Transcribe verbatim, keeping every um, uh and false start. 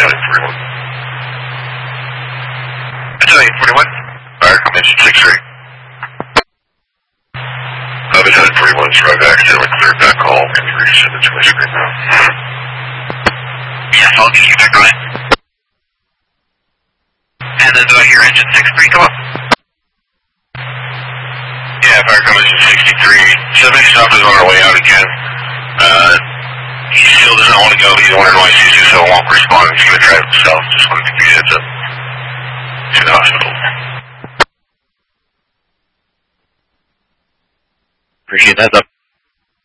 Battalion forty-one. Battalion forty-one. Fire Command six three. Uh, Battalion forty-one is right back. Accidentally cleared that call. Can you resend it to my screen now? Yes, I'll get you back on it. And then do I hear engine six three come up? Yeah, Fire Command sixty-three. seventy stop is on our way out again. Uh, he still doesn't want to go. He's wondering why C C so won't respond. He's going to drive himself. Just wanted to give you a heads up. To the hospital. Appreciate that, though.